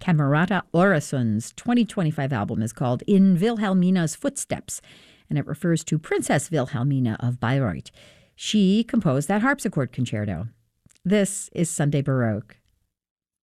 Camerata Orasund's 2025 album is called In Wilhelmina's Footsteps, and it refers to Princess Wilhelmina of Bayreuth. She composed that harpsichord concerto. This is Sunday Baroque.